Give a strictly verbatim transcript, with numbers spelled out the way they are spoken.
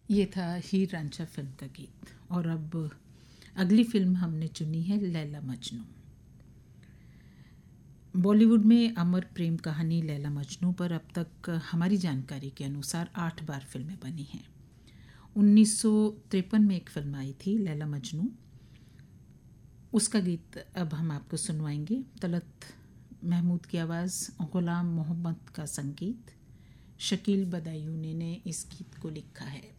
ये था हीर रांझा फिल्म का गीत। और अब अगली फिल्म हमने चुनी है लैला मजनू। बॉलीवुद में अमर प्रेम कहानी लैला मजनू पर अब तक हमारी जानकारी के अनुसार आठ बार फिल्में बनी हैं। उन्नीस सौ तिरपन में एक फिल्म आई थी लैला मजनू, उसका गीत अब हम आपको सुनवाएंगे। तलत महमूद की आवाज़, गुलाम मोहम्मद का संगीत, शकील बदायूनी ने इस गीत को लिखा है।